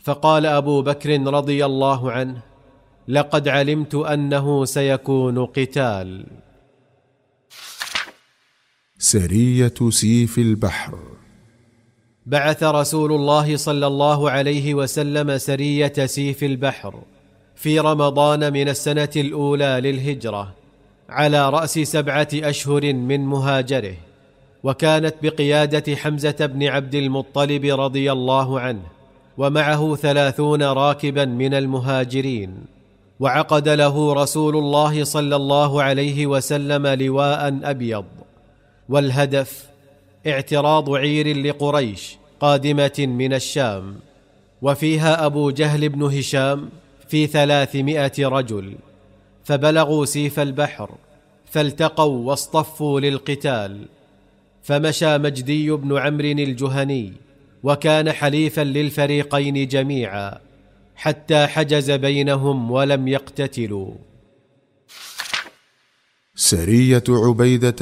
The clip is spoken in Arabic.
فقال أبو بكر رضي الله عنه: لقد علمت أنه سيكون قتال. سرية سيف البحر. بعث رسول الله صلى الله عليه وسلم سرية سيف البحر في رمضان من السنة الأولى للهجرة على رأس 7 أشهر من مهاجره، وكانت بقيادة حمزة بن عبد المطلب رضي الله عنه، ومعه 30 راكبا من المهاجرين. وعقد له رسول الله صلى الله عليه وسلم لواء أبيض، والهدف اعتراض عير لقريش قادمة من الشام، وفيها أبو جهل بن هشام في 300 رجل، فبلغوا سيف البحر فالتقوا واصطفوا للقتال. فمشى مجدي بن عمرو الجهني، وكان حليفا للفريقين جميعا، حتى حجز بينهم ولم يقتتلوا. سرية عبيدة